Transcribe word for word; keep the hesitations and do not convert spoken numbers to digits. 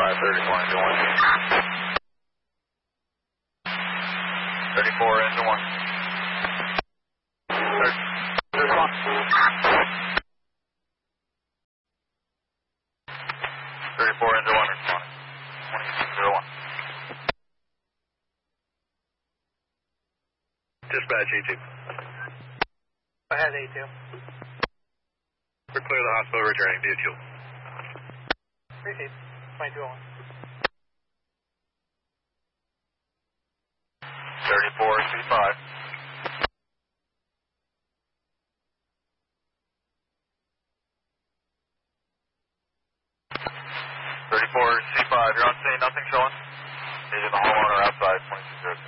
five, thirty-four into one. thirty-four into one. There's one. thirty-four into one, responding. twenty-six zero one. Dispatch A two. Go ahead, A two. We're clear of the hospital, returning via fuel. Received. twenty-two oh one. thirty-four C five. thirty-four C five, you're on scene, nothing showing. Agent the homeowner outside, twenty-two zero two.